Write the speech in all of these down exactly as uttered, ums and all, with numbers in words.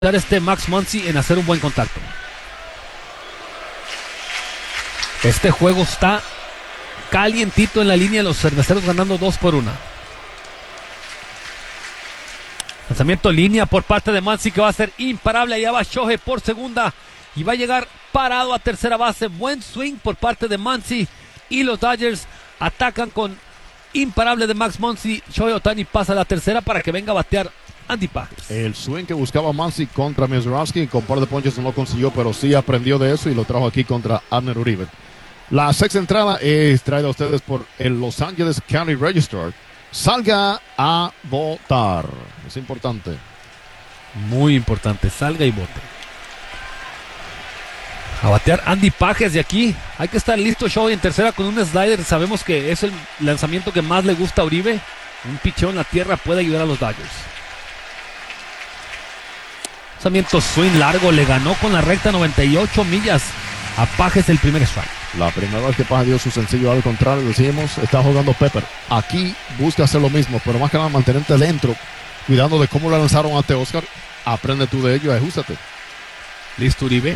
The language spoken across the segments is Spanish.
este Max Muncy en hacer un buen contacto. Este juego está calientito en la línea, los cerveceros ganando dos por una. Lanzamiento línea por parte de Muncy que va a ser imparable. Allá va Shohei por segunda y va a llegar parado a tercera base. Buen swing por parte de Muncy y los Dodgers atacan con imparable de Max Muncy. Shohei Ohtani pasa a la tercera para que venga a batear Andy Pages. El swing que buscaba Muncy contra Mierzejewski, con par de ponches no lo consiguió, pero sí aprendió de eso y lo trajo aquí contra Abner Uribe. La sexta entrada es traída a ustedes por el Los Angeles County Register. Salga a votar. Es importante. Muy importante, salga y vote. A batear Andy Pages de aquí. Hay que estar listo, Shohei en tercera con un slider. Sabemos que es el lanzamiento que más le gusta a Uribe. Un picheo en la tierra puede ayudar a los Dodgers. Lanzamiento swing largo, le ganó con la recta noventa y ocho millas a Pages el primer strike. La primera vez que Pages dio su sencillo, al contrario, decimos, está jugando Pepper. Aquí busca hacer lo mismo, pero más que nada mantenerte dentro, cuidando de cómo lo lanzaron ante Oscar. Aprende tú de ello y ajustate. Listo Uribe.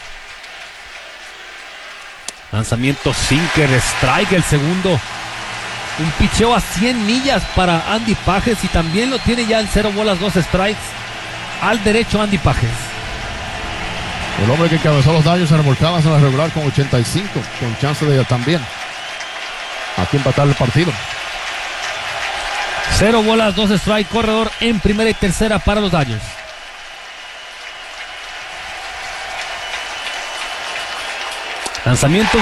Lanzamiento sinker, strike el segundo. Un picheo a cien millas para Andy Pages y también lo tiene ya en cero bolas, dos strikes. Al derecho Andy Pages. El hombre que encabezó los Dodgers en remolcadas en la regular con ochenta y cinco, con chance de también aquí empatar el partido. Cero bolas, dos strikes, corredor en primera y tercera para los Dodgers. Lanzamiento